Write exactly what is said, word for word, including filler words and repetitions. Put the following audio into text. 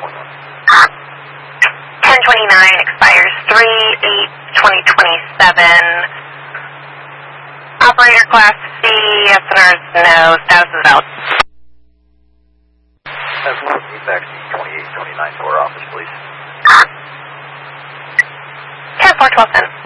twenty-one. ten twenty-nine expires three eight twenty twenty-seven. Operator class C, S N R is no, status is out. That's one, back to twenty-eight twenty-nine to our office, please. ten four twelve ten.